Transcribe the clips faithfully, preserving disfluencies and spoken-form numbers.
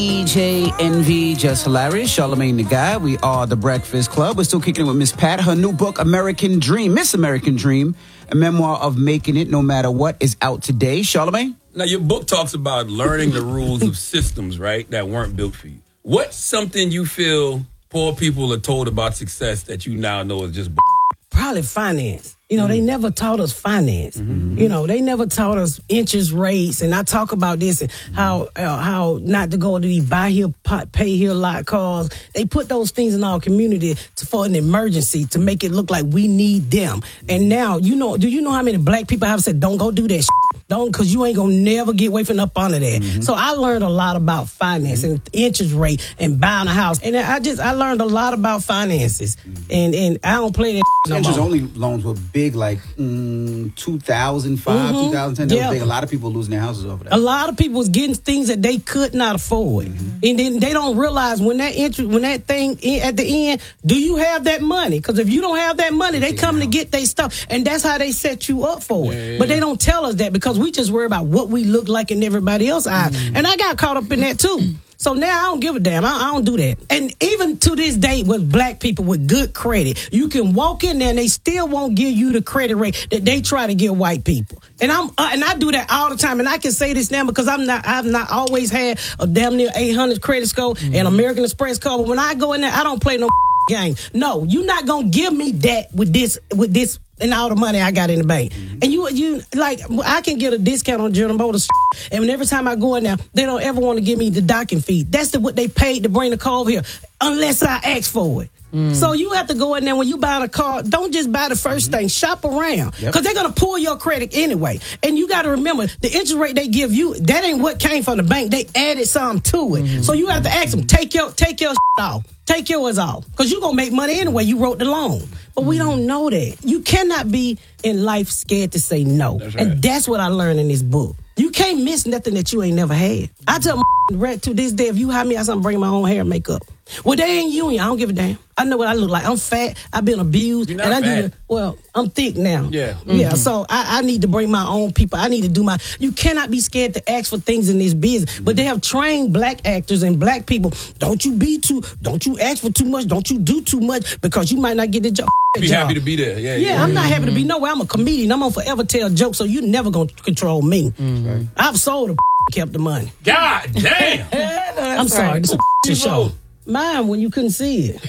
D J Envy, Just Hilarious, Charlamagne the Guy. We are the Breakfast Club. We're still kicking it with Miss Pat. Her new book, American Dream, Miss American Dream, a memoir of making it no matter what, is out today. Charlamagne? Now, your book talks about learning the rules of systems, right, that weren't built for you. What's something you feel poor people are told about success that you now know is just b-? Probably finance. You know, mm-hmm. they never taught us finance. Mm-hmm. You know, they never taught us interest rates. And I talk about this and how uh, how not to go to the buy here, pay here lot cars. They put those things in our community to, for an emergency to make it look like we need them. And now, you know, do you know how many black people have said, don't go do that shit? Don't, because you ain't going to never get away from up under that. Mm-hmm. So I learned a lot about finance mm-hmm. and interest rate and buying a house. And I just, I learned a lot about finances. Mm-hmm. And, and I don't play that no interest more. only loans were big, like mm, two thousand five, mm-hmm. two thousand ten. That yeah. was big. A lot of people losing their houses over that. A lot of people was getting things that they could not afford. Mm-hmm. And then they don't realize when that interest, when that thing at the end, do you have that money? Because if you don't have that money, they come to get their stuff. And that's how they set you up for it. Yeah, yeah. But they don't tell us that because we just worry about what we look like in everybody else's eyes. Mm-hmm. And I got caught up in that too. So now I don't give a damn. I, I don't do that. And even to this day with black people with good credit, you can walk in there and they still won't give you the credit rate that they try to give white people. And I'm uh, and I do that all the time. And I can say this now because I'm not I've not always had a damn near eight hundred credit score mm-hmm. and American Express card. But when I go in there, I don't play no game. No, you're not gonna give me that with this with this. And all the money I got in the bank. Mm-hmm. And you, you like, I can get a discount on General Motors. And every time I go in there, they don't ever want to give me the docking fee. That's the, what they paid to bring the car over here, unless I ask for it. Mm. So you have to go in there when you buy a car. Don't just buy the first mm-hmm. thing. Shop around. Because yep. they're going to pull your credit anyway. And you got to remember, the interest rate they give you, that ain't what came from the bank. They added some to it. Mm-hmm. So you have to ask them, take your, take your off. Take yours off. Because you're going to make money anyway. You wrote the loan. But we don't know that. You cannot be in life scared to say no. That's right. And that's what I learned in this book. You can't miss nothing that you ain't never had. I tell my rat to this day, if you hire me, I something bring my own hair and makeup. Well, they ain't union. I don't give a damn. I know what I look like. I'm fat. I've been abused. You're not and I fat. do the, well, I'm thick now. Yeah. Mm-hmm. Yeah. So I, I need to bring my own people. I need to do my. You cannot be scared to ask for things in this business. Mm-hmm. But they have trained black actors and black people. Don't you be too. Don't you ask for too much. Don't you do too much because you might not get the job. Be job. happy to be there. Yeah. Yeah. yeah. I'm not happy to be nowhere. I'm a comedian. I'm gonna forever tell jokes. So you never gonna control me. Mm-hmm. I've sold a kept the money. God damn. I'm sorry. This is a show. Mine when you couldn't see it.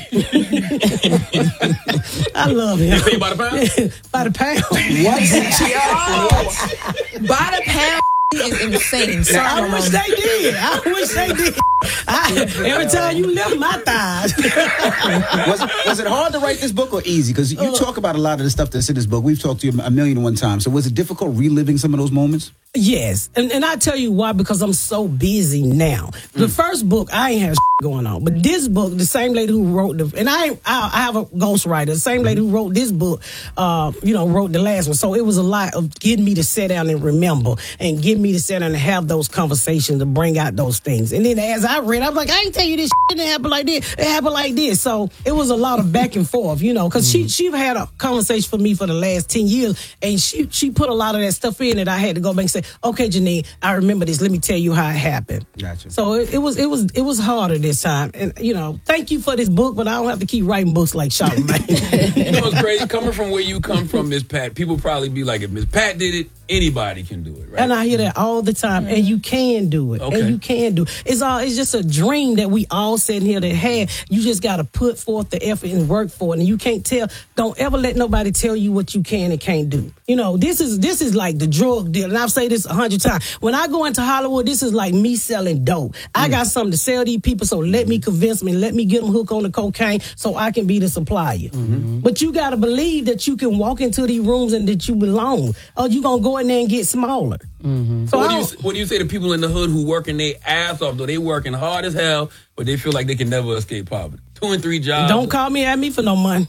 I love him. They pay by the pound? By the pound. What? What? By the pound is insane. Sorry, I wish they did. I wish they did. I, every time you left my thighs. was, was it hard to write this book or easy? Because you uh, talk about a lot of the stuff that's in this book. We've talked to you a million and one times. So was it difficult reliving some of those moments? Yes. And, and I tell you why, because I'm so busy now. The mm. first book, I ain't had going on. But this book, the same lady who wrote the, and I I, I have a ghostwriter, the same lady who wrote this book, uh, you know, wrote the last one. So it was a lot of getting me to sit down and remember and getting me to sit down and have those conversations to bring out those things. And then as I read, I was like, I ain't tell you this shit didn't happen like this. It happened like this. So it was a lot of back and forth, you know, because mm. she she had a conversation for me for the last ten years. And she, she put a lot of that stuff in that I had to go back and say, okay, Janine, I remember this. Let me tell you how it happened. Gotcha. So it, it was it was it was harder this time. And you know, thank you for this book, but I don't have to keep writing books like Charlamagne. You know what's crazy? Coming from where you come from, Miss Pat, people probably be like, if Miss Pat did it, anybody can do it, right? And I hear that all the time. Mm-hmm. And you can do it. Okay. And you can do it. It's all it's just a dream that we all sitting here that had. You just gotta put forth the effort and work for it. And you can't tell, don't ever let nobody tell you what you can and can't do. You know, this is this is like the drug deal. And I've said this a hundred times. When I go into Hollywood, this is like me selling dope. I got something to sell these people, so let me convince me, let me get them hooked on the cocaine so I can be the supplier. Mm-hmm. But you got to believe that you can walk into these rooms and that you belong, or you going to go in there and get smaller. Mm-hmm. So what do, you, what do you say to people in the hood who working their ass off, though they working hard as hell, but they feel like they can never escape poverty? Two and three jobs. Don't call me at me for no money.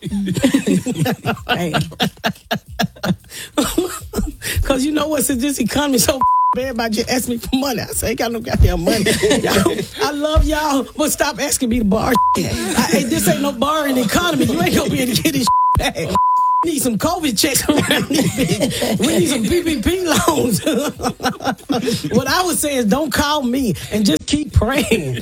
Because you know what, since this economy so everybody just ask me for money. I say, ain't got no goddamn money. I love y'all, but stop asking me to borrow. I, this ain't no borrowing economy. You ain't gonna be able to get this back. need some COVID checks around here. We need some P P P loans. What I would say is don't call me and just keep praying.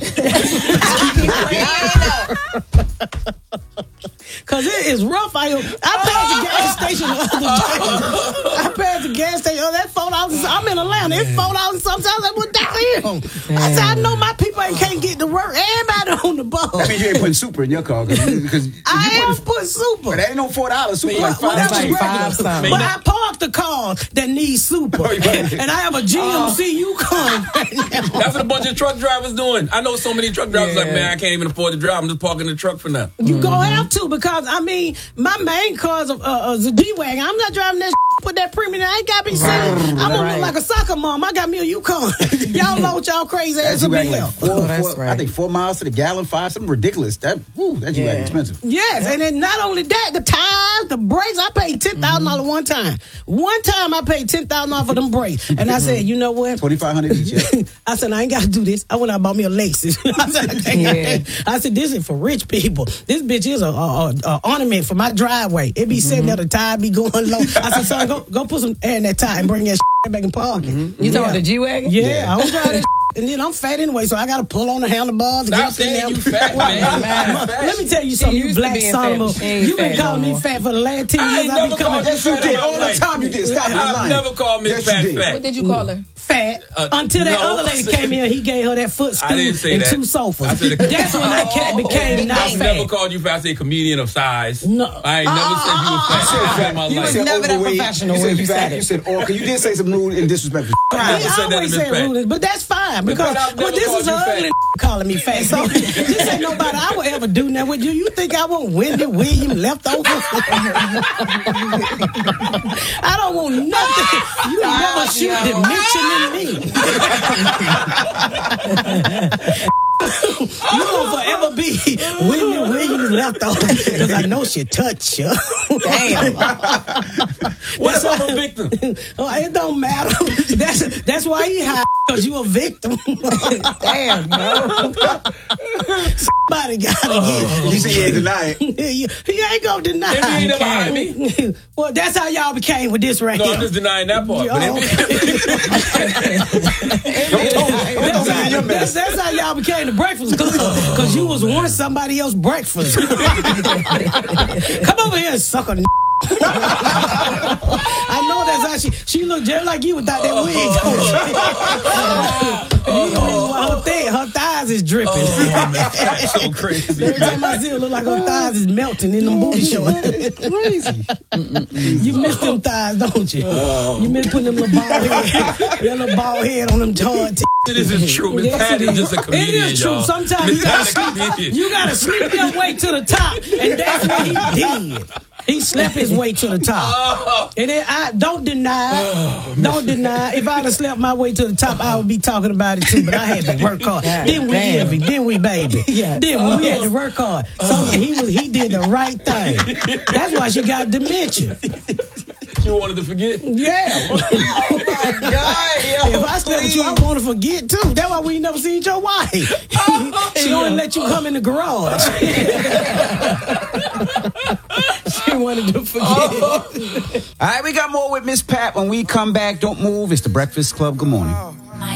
Cause it is rough. I I passed the gas station the other day. I passed the gas station. Oh, that four dollars. I'm in Atlanta. It's four dollars. Sometimes I went down here. I said I know my people ain't can't get to work. Everybody on the bus. I mean, you ain't putting super in your car because I am putting super. But that ain't no four dollars. Super Well, like well, five. that's dollars. like five something. But I parked the car that needs super, and I have a G M C Yukon. That's what a bunch of truck drivers doing. I know so many truck drivers Yeah. like, man, I can't even afford to drive. I'm just parking the truck for now. You gonna have to because I mean, my main car is a, a, a G wagon. I'm not driving that. Put that premium. I ain't got me saying I'm gonna Right. look like a soccer mom. I got me a Yukon. Y'all know what y'all crazy ass That's to like be like up. four, Oh, that's four- right. I think four miles to the gallon, five, something ridiculous. That, woo, that's Yeah. yeah. expensive. Yes, and then not only that, the tires, the brakes. I paid ten thousand dollars one time. One time I paid ten thousand dollars for them brakes, and I said, you know what? twenty-five hundred each. Yeah. I said, I ain't got to do this. I went out and bought me a Lexus. I said, I, can't, Yeah. I said, this is for rich people. This bitch is a, a, a, a ornament for my driveway. It be sitting there, the tire be going low. I said, son, go, go put some air in that tire and bring that back and park it. You talking about the G wagon? Yeah, I don't drive that. And then I'm fat anyway, so I got to pull on the handlebars. to Stop get up in saying there. you fat, man. Let me tell you something, you used to black being son of fat. a. She ain't You been fat calling no me more. fat for the last ten I years. ain't I be never coming called you fat did. all All the night. time you did. Stop it. I've lying. never called Miss Yes, you Fat did. fat. What did you call her? fat Uh, until that no. other lady came here. He gave her that footstool I didn't say and that. two sofas. I said a- That's when that cat became not I've fat. never called you fat. I said comedian of size. No. I ain't never said you were fat in my You life. was never that overweight, professional you when said you fat, said it. You said orca. You did say some rude and disrespectful. I never said that always to Miss say Fat. rudeness, but that's fine because I've well, never this called is you an fat. ugly calling me fat. So this ain't nobody I would ever do that with you. You think I want Wendy Williams left over? I don't want nothing. You never shoot the mention in me. You gonna forever be Wendy Williams left over because I know she touched you. Damn. What's up, a victim? Oh, it don't matter. That's that's why he high because you a victim. Damn, bro. Somebody gotta get You see, he ain't deny it. he, he ain't gonna deny. If he ain't never hired me. Well, that's how y'all became with this right No, here. I'm just denying that part. But Oh, if- that's, that's, that's how y'all became the Breakfast Club because you was once somebody else's breakfast. Come over here and suck on. I know that's how she she looked just like you without that wig on. her, thigh, her thighs is dripping. That's so crazy. Every time I see her, look like her thighs is melting in them booty shorts. Crazy. You miss them thighs, don't you? You miss putting them little bald head, that little bald head on them hard t- This is true. Miss Yes, Pat it is just a is. comedian, It is true. y'all. Sometimes Miss you gotta, Pat a sleep, comedian. you gotta sleep your way to the top, and that's what he did. He slept his way to the top. And then I don't deny, don't deny. If I'd have slept my way to the top, I would be talking about it too. But I had to work hard. Then we Damn. envy, then we baby. Yeah. Then we had to work hard. So he was he did the right thing. That's why she got dementia. You wanted to forget? Yeah. God, yo, If I slept with you, I want to forget too. That's why we ain't never seen your wife. She only let you come in the garage. She wanted to forget. All right, we got more with Miss Pat when we come back. Don't move. It's the Breakfast Club. Good morning.